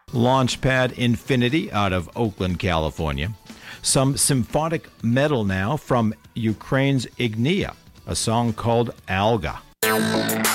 Launchpad Infinity out of Oakland, California. Some symphonic metal now from Ukraine's Ignia, a song called Alga.